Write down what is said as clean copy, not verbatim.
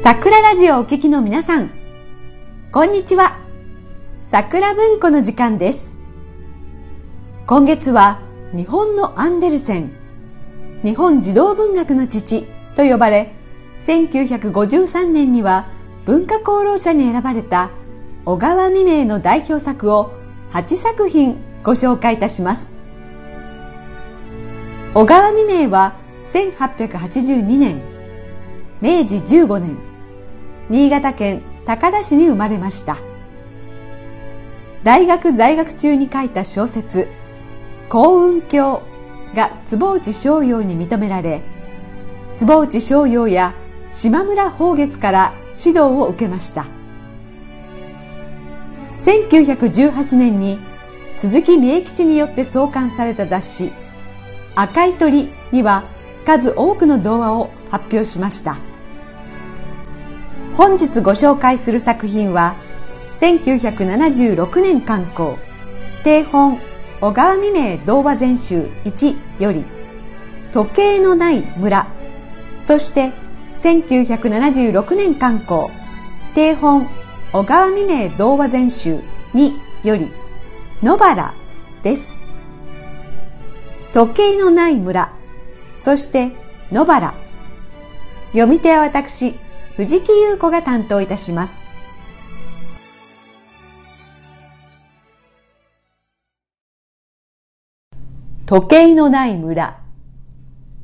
桜ラジオをお聞きの皆さん、こんにちは。桜文庫の時間です。今月は日本のアンデルセン、日本児童文学の父と呼ばれ、1953年には文化功労者に選ばれた小川未明の代表作を8作品ご紹介いたします。小川未明は1882年、明治15年、新潟県高田市に生まれました。大学在学中に書いた小説「幸運峡」が坪内逍遙に認められ、坪内逍遙や島村芳月から指導を受けました。1918年に鈴木三重吉によって創刊された雑誌「赤い鳥」には数多くの童話を発表しました。本日ご紹介する作品は1976年刊行定本小川未明童話全集1より時計のない村、そして1976年刊行定本小川未明童話全集2より野原です。時計のない村、そして野原、読み手は私藤木優子が担当いたします。時計のない村。